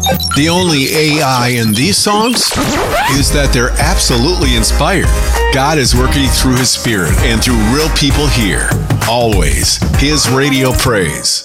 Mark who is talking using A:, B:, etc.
A: The only AI in these songs is that they're absolutely inspired. God is working through His Spirit and through real people here. Always His radio praise.